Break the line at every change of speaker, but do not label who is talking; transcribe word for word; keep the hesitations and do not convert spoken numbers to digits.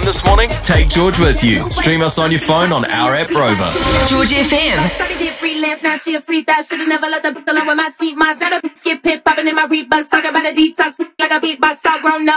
this morning? Take George with you. Stream us on your phone on our app Rover.
George F M.
Shawty get freelance, now she a free thot. Should've never let the alone with my seat. Mine's got a skip pit popping in my Reeboks. Talking about a detox like a beatbox. All grown up.